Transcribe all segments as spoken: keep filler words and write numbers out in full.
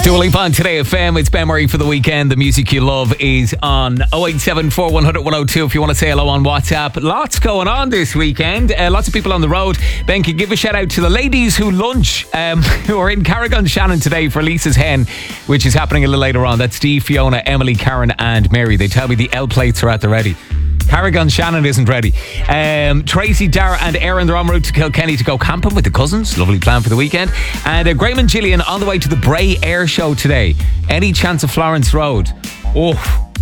Dua Lipa on Today F M. It's Ben Murray for the weekend. The music you love is on oh eight seven four, one hundred, one oh two if you want to say hello on WhatsApp. Lots going on this weekend. Uh, lots of people on the road. Ben, can give a shout out to the ladies who lunch, um, who are in Carrigan Shannon today for Lisa's Hen, which is happening a little later on. That's Steve, Fiona, Emily, Karen and Mary. They tell me the L plates are at the ready. Carrigan Shannon isn't ready. Um, Tracy, Dara and Erin, they're en route to Kilkenny to go camping with the cousins. Lovely plan for the weekend. And uh, Graham and Gillian on the way to the Bray Air Show today. Any chance of Florence Road? Oh,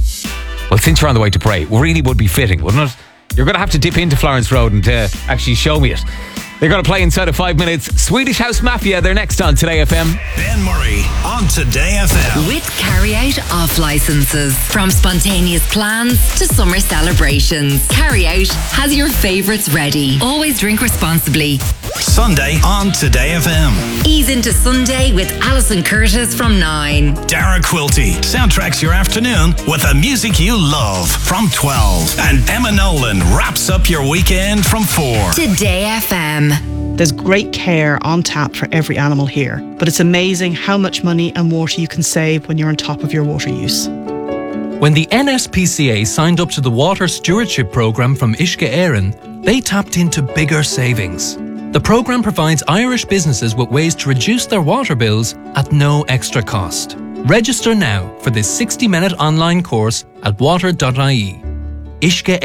well, since you're on the way to Bray, it really would be fitting, wouldn't it? You're going to have to dip into Florence Road and uh, actually show me it. They're going to play inside of five minutes. Swedish House Mafia, they're next on Today F M. Ben Murray on Today F M. With Carry Out off licenses. From spontaneous plans to summer celebrations, Carry Out has your favourites ready. Always drink responsibly. Sunday on Today F M. Ease into Sunday with Alison Curtis from nine. Dara Quilty soundtracks your afternoon with the music you love from twelve. And Emma Nolan wraps up your weekend from four. Today F M. There's great care on tap for every animal here, but it's amazing how much money and water you can save when you're on top of your water use. When the N S P C A signed up to the Water Stewardship Programme from Uisce Éireann, they tapped into bigger savings. The programme provides Irish businesses with ways to reduce their water bills at no extra cost. Register now for this sixty-minute online course at water dot I E. Uisce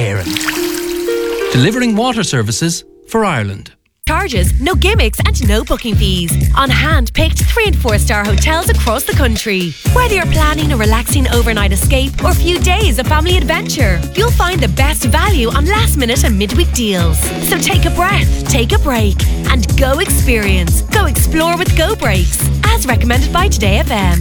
Éireann. Delivering water services for Ireland. Charges, no gimmicks and no booking fees. On hand-picked three and four star hotels across the country. Whether you're planning a relaxing overnight escape or a few days of family adventure, you'll find the best value on last minute and midweek deals. So take a breath, take a break and go experience. Go explore with Go Breaks, as recommended by Today F M.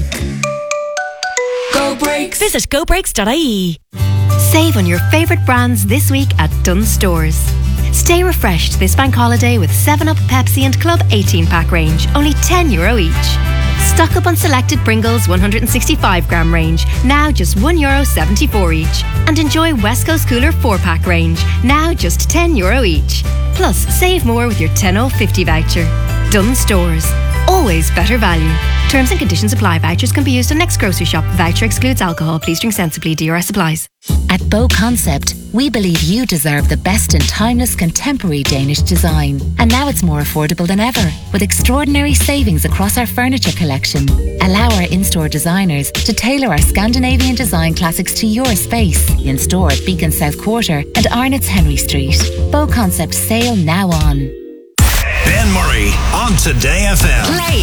Go Breaks. Visit go breaks dot I E. Save on your favourite brands this week at Dunnes Stores. Stay refreshed this bank holiday with seven up, Pepsi and Club eighteen pack range, only ten euro each. Stock up on selected Pringles one hundred sixty-five gram range, now just one euro seventy-four each. And enjoy West Coast Cooler four pack range, now just ten euro each. Plus, save more with your ten oh fifty voucher. Dunnes Stores. Always better value. Terms and conditions apply. Vouchers can be used on next grocery shop. Voucher excludes alcohol. Please drink sensibly. D R S applies. At Bow Concept, we believe you deserve the best in timeless contemporary Danish design. And now it's more affordable than ever, with extraordinary savings across our furniture collection. Allow our in-store designers to tailor our Scandinavian design classics to your space. In store at Beacon South Quarter and Arnott's Henry Street. Bow Concept sale now on. Ben Murray on Today F M. Play